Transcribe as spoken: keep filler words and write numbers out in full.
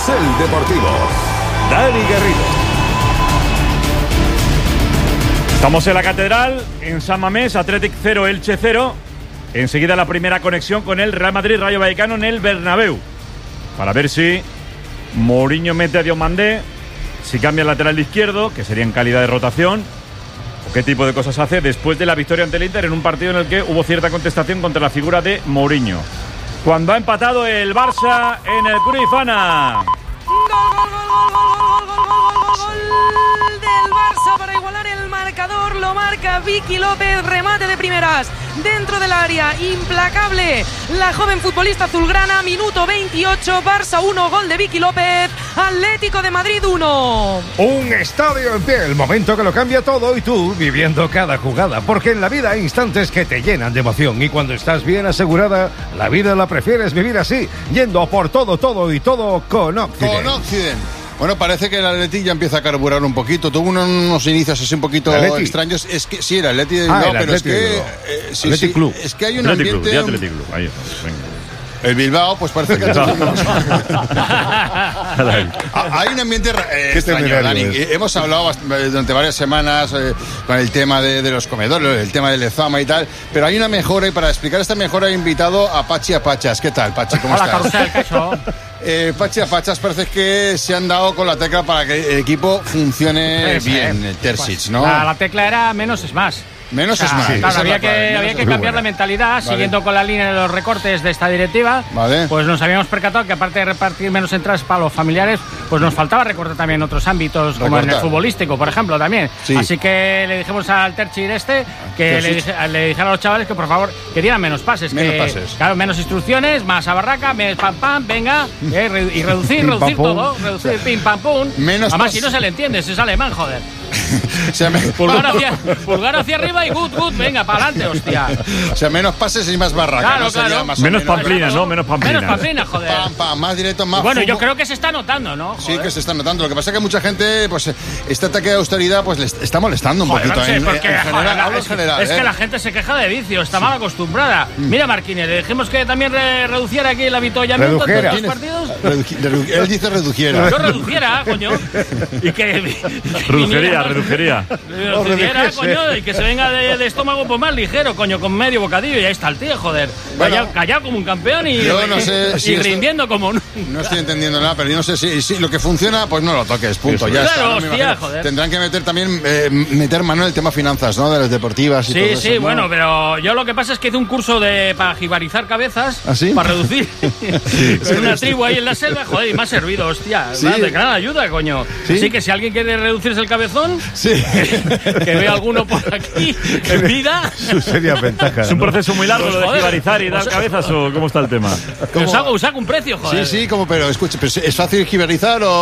Carrusel Deportivo. Dani Garrido. Estamos en la Catedral, en San Mamés, Athletic cero, Elche cero. Enseguida la primera conexión con el Real Madrid, Rayo Vallecano en el Bernabéu. Para ver si Mourinho mete a Diomandé, si cambia el lateral izquierdo, que sería en calidad de rotación, o qué tipo de cosas hace después de la victoria ante el Inter en un partido en el que hubo cierta contestación contra la figura de Mourinho. Cuando ha empatado el Barça en el Cruyffana. Para igualar el marcador, lo marca Vicky López, remate de primeras dentro del área, implacable la joven futbolista azulgrana. Minuto veintiocho, Barça uno, gol de Vicky López, Atlético de Madrid uno. Un estadio en pie, el momento que lo cambia todo, y tú viviendo cada jugada, porque en la vida hay instantes que te llenan de emoción, y cuando estás bien asegurada, la vida la prefieres vivir así, yendo por todo, todo y todo con Occident. Con Occident. Bueno, parece que el Atleti ya empieza a carburar un poquito. Tuvo unos, unos inicios así un poquito extraños. Es que sí, el Atleti de Bilbao, ah, pero es que eh, sí, Atleti sí, Club. Es que hay un Atleti ambiente. Club, Atleti Club. Ahí está, venga. El Bilbao, pues parece que hay un ambiente eh, extraño, Dani. Hemos hablado durante varias semanas eh, con el tema de, de los comedores, el tema del Lezama y tal, pero hay una mejora, y para explicar esta mejora he invitado a Pachi Apachas. ¿Qué tal, Pachi? ¿Cómo Hola, estás? Carrusel, ¿qué eso? Eh, Pachi Apachas, parece que se han dado con la tecla para que el equipo funcione Sí, bien, sí. el Terzic, ¿no? La, la tecla era menos es más. Menos O sea, es más. Claro, Esa había es la clave, que, menos había es que más. cambiar la mentalidad, Vale. siguiendo con la línea de los recortes de esta directiva. Vale. Pues nos habíamos percatado que aparte de repartir menos entradas para los familiares, pues nos faltaba recortar también en otros ámbitos, como en el Recortar. futbolístico, por ejemplo, también. Sí. Así que le dijimos al Terzic este que le, dije, le dijera a los chavales que por favor que dieran menos pases. Menos que, pases. Claro, menos instrucciones, más a barraca, menos pam pam, venga, eh, re- y reducir, Pim, reducir pam, pum. todo, reducir pim pam pum. Menos Además, pas- si no se le entiende, si es alemán, joder. O sea, me- Pulgar hacia, pulgar hacia arriba y good, good, venga, para adelante, hostia. o sea, menos pases y más barraca. Claro, ¿no? Sería claro. más o Menos menos. pamplinas, ¿no? Menos pamplinas. Menos pamplinas, joder. Pam, pam, más directo, más Bueno, yo fútbol. creo que se está notando, ¿no? Sí, Joder. que se está notando. Lo que pasa es que mucha gente, pues, este ataque de austeridad, pues, le está molestando un Joder, poquito. no sé, en, porque, en joder, general, la- hablo en es, general, es ¿eh? que la gente se queja de vicio, está mal acostumbrada. Mira, Marquínez, le dijimos que también re- reduciera aquí el avituallamiento en Redujera. todos los partidos. Reduji- redu- Él dice reduciera. Yo reduciera, coño. Y que. Reducería, reducería. Reduciera, coño, y que se venga de, de estómago pues más ligero, coño, con medio bocadillo. Y ahí está el tío, joder. Bueno, callado, callado como un campeón y, yo no sé y si esto- rindiendo como un. No estoy entendiendo nada, pero yo no sé si, si lo que funciona, pues no lo toques, punto. Ya Claro, está. ¿no? Me hostia, imagino. joder. Tendrán que meter también, eh, meter mano en el tema finanzas, ¿no? De las deportivas y Sí, todo sí, eso, ¿no? bueno, pero yo lo que pasa es que hice un curso de para jibarizar cabezas, ¿Ah, sí? para reducir con una tribu ahí en la selva, joder, y me ha servido, hostia, Sí. de gran ayuda, coño. ¿Sí? Así que si alguien quiere reducirse el cabezón, Sí. que vea alguno por aquí en vida, Su seria ventaja. ¿Es un ¿no? proceso muy largo Pues, lo de joder, jibarizar y dar pues- cabezas o cómo está el tema? os hago, os hago un precio, joder. Sí, sí, como, pero escuche, pero ¿es fácil jibarizar o...?